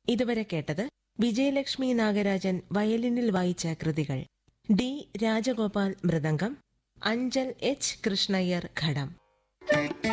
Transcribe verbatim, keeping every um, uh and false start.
ഇതുവരെ കേട്ടത് വിജയലക്ഷ്മി നാഗരാജൻ വയലിനിൽ വായിച്ച കൃതികൾ. ഡി രാജഗോപാൽ മൃദംഗം, അഞ്ചൽ എച്ച് കൃഷ്ണയ്യർ ഘടം.